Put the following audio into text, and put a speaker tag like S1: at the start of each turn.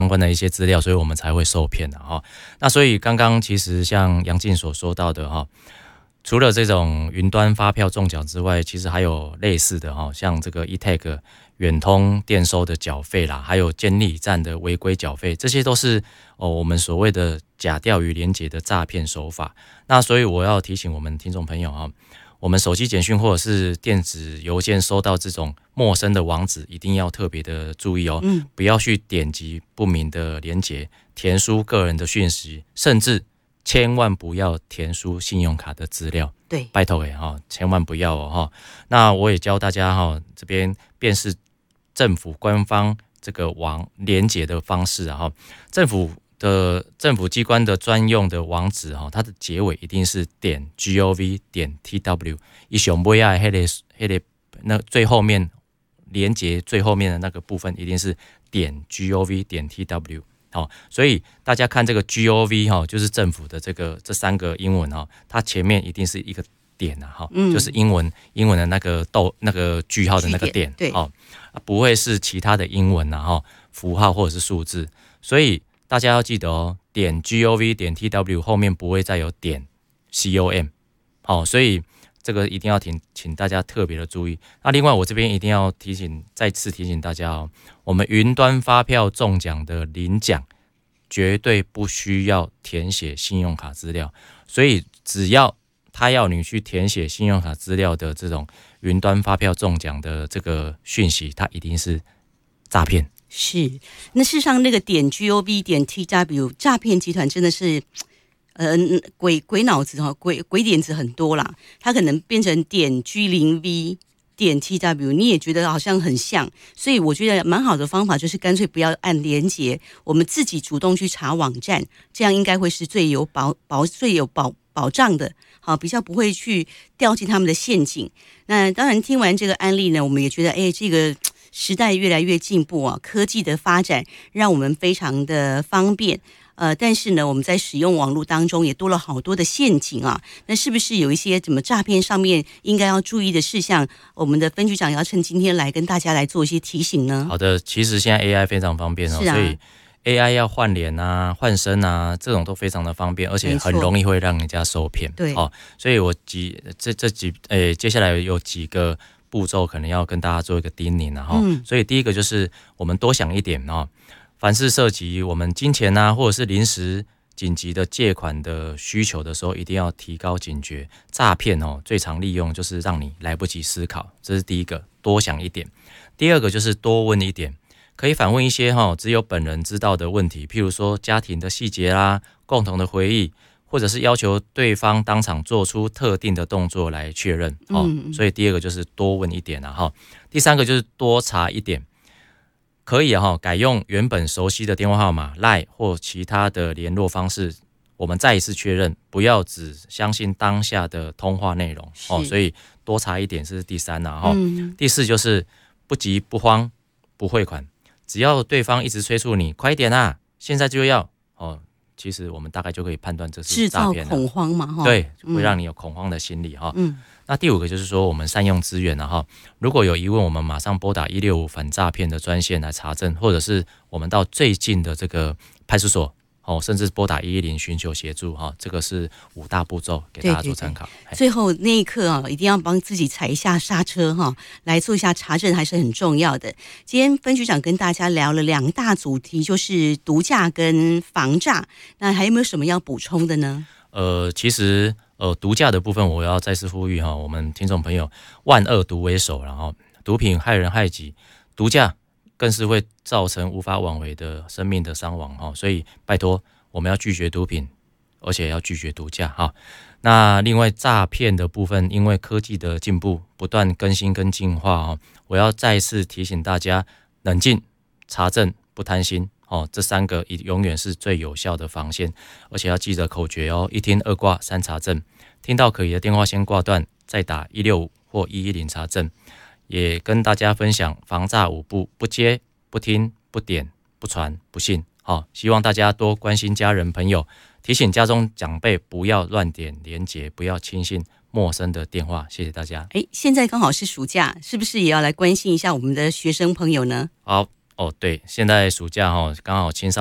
S1: 相关的一些资料，所以我们才会受骗的哈。那所以刚刚其实像杨静所说到的哈，除了这种云端发票中奖之外，其实还有类似的哈，像这个 eTag 远通电收的缴费啦，还有监理站的违规缴费，这些都是我们所谓的假钓鱼连结的诈骗手法。那所以我要提醒我们听众朋友哈，我们手机简讯或者是电子邮件收到这种陌生的网址，一定要特别的注意哦，不要去点击不明的连结，填输个人的讯息，甚至千万不要填输信用卡的资料。
S2: 对，
S1: 拜托千万不要哦。那我也教大家这边辨识政府官方这个网连结的方式啊，政府机关的专用的网址它的结尾一定是.gov.tw， 以上尾啊那最后面连结最后面的那个部分一定是.gov.tw。所以大家看这个 gov 就是政府的这三个英文它前面一定是一个点就是英文的那个句号的那个点，
S2: 对，
S1: 不会是其他的英文符号或者是数字。所以大家要记得.gov.tw 后面不会再有.com，所以这个一定要请大家特别的注意。那另外我这边一定要再次提醒大家我们云端发票中奖的领奖绝对不需要填写信用卡资料，所以只要他要你去填写信用卡资料的这种云端发票中奖的这个讯息，它一定是诈骗。
S2: 是，那事实上那个.gov.tw 诈骗集团真的是鬼脑子鬼点子很多啦，它可能变成.g0v.tw， 你也觉得好像很像，所以我觉得蛮好的方法就是干脆不要按连结，我们自己主动去查网站，这样应该会是最有保障的，好，比较不会去掉进他们的陷阱。那当然听完这个案例呢，我们也觉得这个时代越来越进步啊，科技的发展让我们非常的方便。但是呢，我们在使用网络当中也多了好多的陷阱啊。那是不是有一些怎么诈骗上面应该要注意的事项？我们的分局长要趁今天来跟大家来做一些提醒呢？
S1: 好的，其实现在 AI 非常方便所以 AI 要换脸啊、换身啊，这种都非常的方便，而且很容易会让人家受骗。
S2: 对，
S1: 所以我接下来有几个步骤可能要跟大家做一个叮咛所以第一个就是我们多想一点凡是涉及我们金钱或者是临时紧急的借款的需求的时候，一定要提高警觉。诈骗最常利用就是让你来不及思考，这是第一个，多想一点。第二个就是多问一点，可以反问一些只有本人知道的问题，譬如说家庭的细节啦、共同的回忆，或者是要求对方当场做出特定的动作来确认所以第二个就是多问一点第三个就是多查一点。可以改用原本熟悉的电话号码 LINE 或其他的联络方式，我们再一次确认，不要只相信当下的通话内容所以多查一点是第三第四就是不急不慌不汇款，只要对方一直催促你快一点现在就要其实我们大概就可以判断这是诈骗了，制造
S2: 恐慌嘛
S1: 对，会让你有恐慌的心理那第五个就是说我们善用资源如果有疑问，我们马上拨打165反诈骗的专线来查证，或者是我们到最近的这个派出所甚至拨打110寻求协助这个是5大步骤给大家做参考。
S2: 对，最后那一刻一定要帮自己踩一下刹车来做一下查证还是很重要的。今天分局长跟大家聊了2大主题，就是毒驾跟防诈，那还有没有什么要补充的呢？
S1: 其实毒驾的部分我要再次呼吁我们听众朋友，万恶毒为首，然后毒品害人害己，毒驾更是会造成无法挽回的生命的伤亡所以拜托我们要拒绝毒品，而且要拒绝毒驾那另外诈骗的部分，因为科技的进步不断更新跟进化我要再次提醒大家，冷静、查证、不贪心这3个永远是最有效的防线，而且要记得口诀一听2挂3查证，听到可疑的电话先挂断，再打165或110查证。也跟大家分享防诈5步：不接、不听、不点、不传、不信希望大家多关心家人朋友，提醒家中长辈不要乱点连结，不要轻信陌生的电话。谢谢大家。
S2: 现在刚好是暑假，是不是也要来关心一下我们的学生朋友呢？
S1: 好哦，对，现在暑假刚好青少